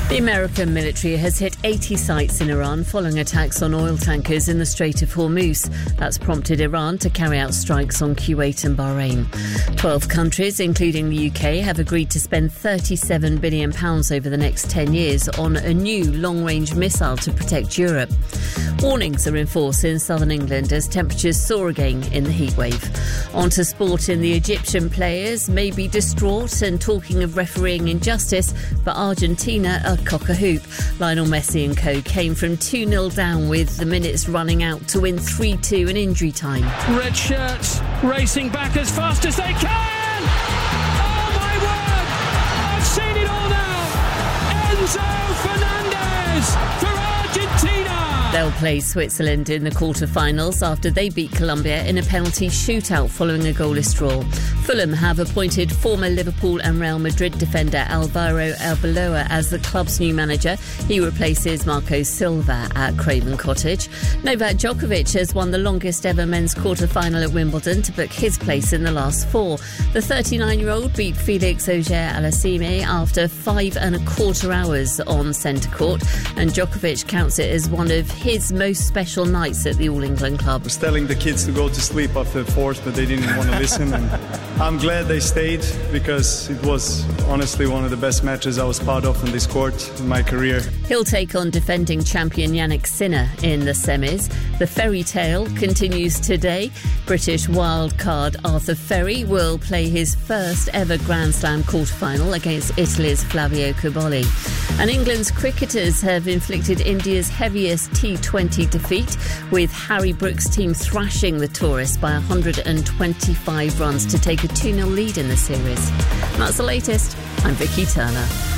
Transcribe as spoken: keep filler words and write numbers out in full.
The American military has hit eighty sites in Iran following attacks on oil tankers in the Strait of Hormuz. That's prompted Iran to carry out strikes on Kuwait and Bahrain. Twelve countries, including the U K, have agreed to spend thirty-seven billion pounds over the next ten years on a new long-range missile to protect Europe. Warnings are in force in southern England as temperatures soar again in the heatwave. On to sport. In the Egyptian players may be distraught and talking of refereeing injustice, but Argentina are cock-a-hoop. Lionel Messi and co came from two nil down with the minutes running out to win three two in injury time. Red shirts racing back as fast as they can! Oh my word! I've seen it all now! Enzo Fernandez for Argentina! They'll play Switzerland in the quarter-finals after they beat Colombia in a penalty shootout following a goalless draw. Fulham have appointed former Liverpool and Real Madrid defender Alvaro Arbeloa as the club's new manager. He replaces Marco Silva at Craven Cottage. Novak Djokovic has won the longest ever men's quarter-final at Wimbledon to book his place in the last four. The thirty-nine-year-old beat Felix Auger-Aliassime after five and a quarter hours on centre court, and Djokovic counts it as one of his most special nights at the All England Club. I was telling the kids to go to sleep after the fourth, but they didn't want to listen. And I'm glad they stayed because it was honestly one of the best matches I was part of on this court in my career. He'll take on defending champion Yannick Sinner in the semis. The fairy tale continues today. British wildcard Arthur Ferry will play his first ever Grand Slam quarter-final against Italy's Flavio Cobolli. And England's cricketers have inflicted India's heaviest T twenty defeat, with Harry Brook's team thrashing the tourists by one hundred twenty-five runs to take a two nil lead in the series. And that's the latest. I'm Vicky Turner.